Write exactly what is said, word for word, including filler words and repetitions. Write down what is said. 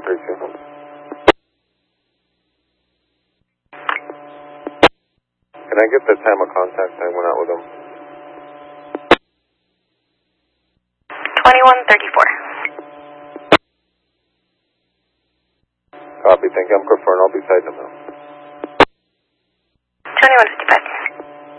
thirty-two. Can I get the time of contact I went out with him? twenty-one thirty-four. Copy, thank you. I'm confirmed. I'll be beside him now. twenty-one fifty-five.